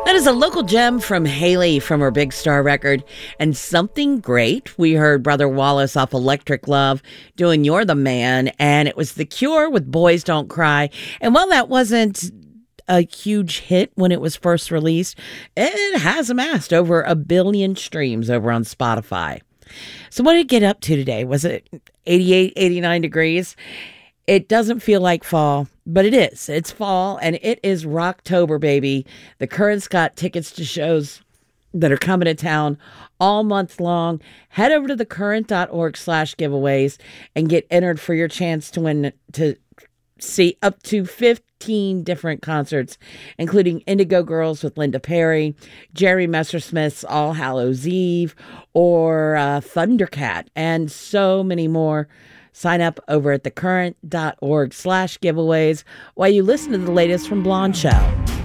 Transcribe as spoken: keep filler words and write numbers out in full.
That is a local gem from Haley from her Big Star record. And Something Great. We heard Brother Wallace off Electric Love doing You're the Man. And it was The Cure with Boys Don't Cry. And while that wasn't a huge hit when it was first released, it has amassed over a billion streams over on Spotify. So what did it get up to today? Was it eighty-eight, eighty-nine degrees? It doesn't feel like fall, but it is. It's fall, and it is Rocktober, baby. The Current's got tickets to shows that are coming to town all month long. Head over to thecurrent.org slash giveaways and get entered for your chance to win, to see up to fifteen different concerts, including Indigo Girls with Linda Perry, Jerry Messersmith's All Hallows Eve, or uh, Thundercat, and so many more. Sign up over at thecurrent.org slash giveaways while you listen to the latest from Blonde Show.